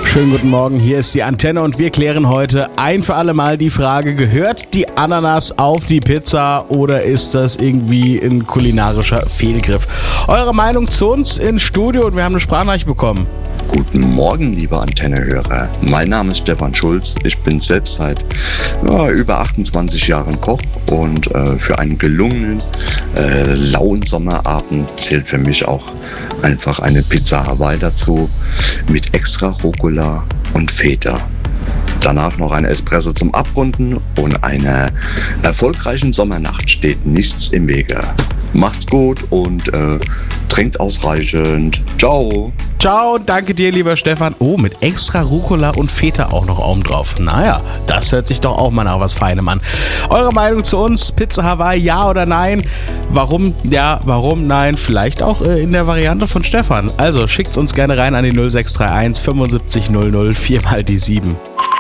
Schönen guten Morgen, hier ist die Antenne und wir klären heute ein für alle Mal die Frage, gehört die Ananas auf die Pizza oder ist das irgendwie ein kulinarischer Fehlgriff? Eure Meinung zu uns ins Studio und wir haben eine Sprachnachricht bekommen. Guten Morgen, liebe Antenne-Hörer. Mein Name ist Stefan Schulz. Ich bin selbst seit über 28 Jahren Koch und für einen gelungenen, lauen Sommerabend zählt für mich auch einfach eine Pizza Hawaii dazu mit extra Rucola und Feta. Danach noch ein Espresso zum Abrunden und einer erfolgreichen Sommernacht steht nichts im Wege. Macht's gut und trinkt ausreichend. Ciao. Ciao, danke dir, lieber Stefan. Oh, mit extra Rucola und Feta auch noch oben drauf. Naja, das hört sich doch auch mal nach was Feinem an. Eure Meinung zu uns, Pizza Hawaii, ja oder nein? Warum ja, warum nein? Vielleicht auch in der Variante von Stefan. Also schickt's uns gerne rein an die 0631 75 00 4 mal die 7.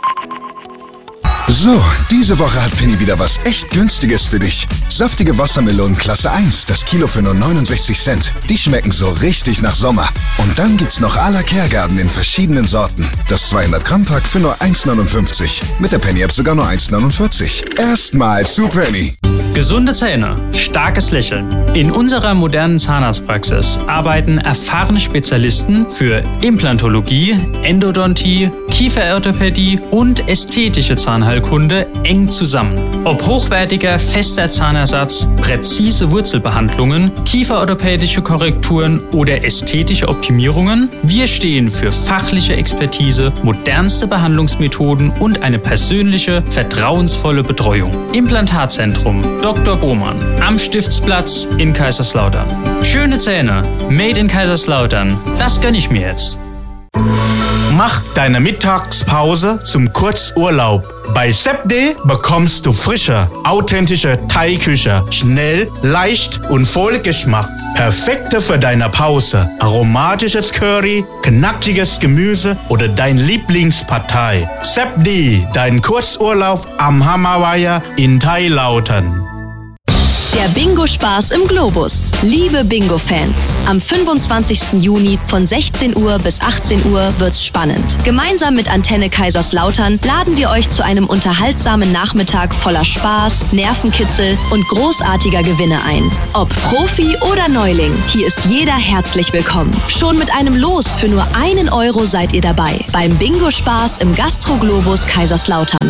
So, diese Woche hat Penny wieder was echt Günstiges für dich. Saftige Wassermelonen Klasse 1, das Kilo für nur 69 Cent. Die schmecken so richtig nach Sommer. Und dann gibt's noch à la Kehrgarten in verschiedenen Sorten. Das 200-Gramm-Pack für nur 1,59. Mit der Penny-App sogar nur 1,49. Erstmal zu Penny. Gesunde Zähne, starkes Lächeln. In unserer modernen Zahnarztpraxis arbeiten erfahrene Spezialisten für Implantologie, Endodontie, Kieferorthopädie und ästhetische Zahnheilkunde eng zusammen. Ob hochwertiger, fester Zahnersatz, präzise Wurzelbehandlungen, kieferorthopädische Korrekturen oder ästhetische Optimierungen, wir stehen für fachliche Expertise, modernste Behandlungsmethoden und eine persönliche, vertrauensvolle Betreuung. Implantatzentrum Dr. Bohmann am Stiftsplatz in Kaiserslautern. Schöne Zähne, made in Kaiserslautern. Das gönn ich mir jetzt. Mach deine Mittagspause zum Kurzurlaub. Bei Sepde bekommst du frische, authentische Thai-Küche. Schnell, leicht und voll Geschmack. Perfekte für deine Pause. Aromatisches Curry, knackiges Gemüse oder dein Lieblingspartei. Sepde, dein Kurzurlaub am Hammerweiher in Thailautern. Der Bingo-Spaß im Globus. Liebe Bingo-Fans, am 25. Juni von 16 Uhr bis 18 Uhr wird's spannend. Gemeinsam mit Antenne Kaiserslautern laden wir euch zu einem unterhaltsamen Nachmittag voller Spaß, Nervenkitzel und großartiger Gewinne ein. Ob Profi oder Neuling, hier ist jeder herzlich willkommen. Schon mit einem Los für nur 1 Euro seid ihr dabei beim Bingo-Spaß im Gastro-Globus Kaiserslautern.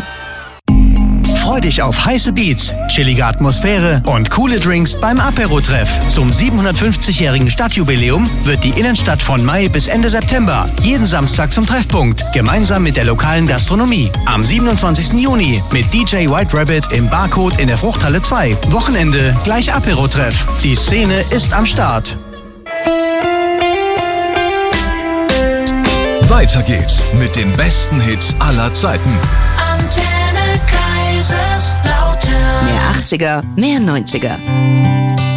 Freu dich auf heiße Beats, chillige Atmosphäre und coole Drinks beim Apero-Treff. Zum 750-jährigen Stadtjubiläum wird die Innenstadt von Mai bis Ende September jeden Samstag zum Treffpunkt, gemeinsam mit der lokalen Gastronomie. Am 27. Juni mit DJ White Rabbit im Barcode in der Fruchthalle 2. Wochenende gleich Apero-Treff. Die Szene ist am Start. Weiter geht's mit den besten Hits aller Zeiten. Antenne Kaiserslautern. Mehr 80er, mehr 90er.